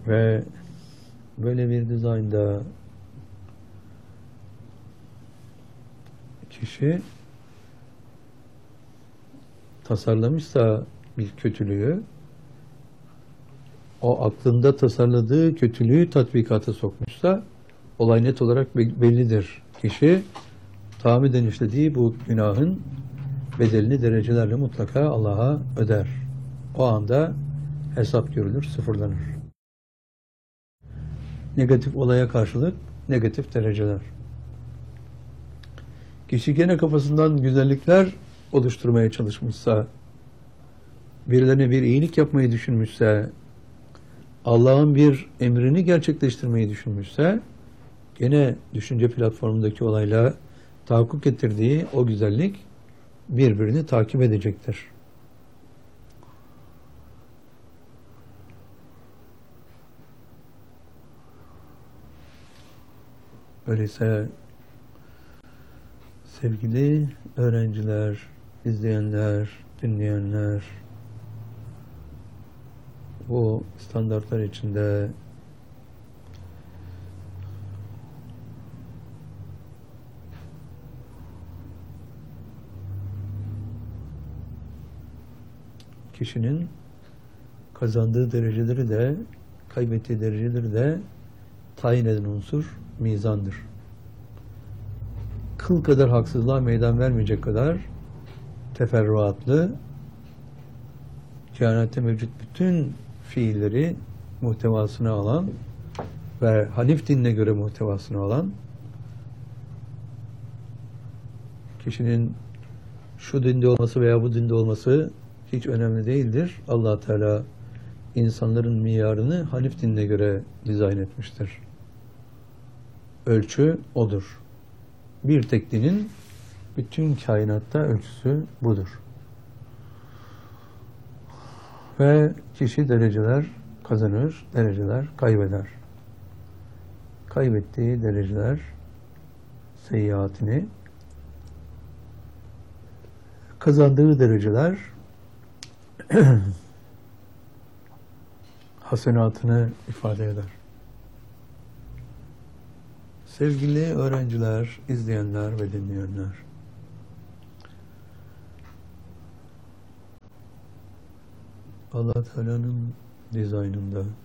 Ve böyle bir dizaynda kişi tasarlamışsa bir kötülüğü, o aklında tasarladığı kötülüğü tatbikata sokmuşsa olay net olarak bellidir. Kişi tahammüden işlediği bu günahın bedelini derecelerle mutlaka Allah'a öder. O anda hesap görülür, sıfırlanır. Negatif olaya karşılık negatif dereceler. Kişi gene kafasından güzellikler oluşturmaya çalışmışsa, birilerine bir iyilik yapmayı düşünmüşse, Allah'ın bir emrini gerçekleştirmeyi düşünmüşse, gene düşünce platformundaki olayla tahakkuk ettirdiği o güzellik birbirini takip edecektir. Öyleyse sevgili öğrenciler, izleyenler, dinleyenler, bu standartlar içinde kişinin kazandığı dereceleri de kaybettiği dereceleri de tayin eden unsur mizandır. Kıl kadar haksızlığa meydan vermeyecek kadar teferruatlı, kainatte mevcut bütün fiilleri muhtevasına alan ve Hanif dinine göre muhtevasına alan, kişinin şu dinde olması veya bu dinde olması hiç önemli değildir. Allah Teala insanların miyarını Hanif dinine göre dizayn etmiştir. Ölçü odur. Bir tek dinin bütün kainatta ölçüsü budur. Ve kişi dereceler kazanır, dereceler kaybeder. Kaybettiği dereceler seyyiatini, kazandığı dereceler hasenatını ifade eder. Sevgili öğrenciler, izleyenler ve dinleyenler, Allah Teala'nın dizaynında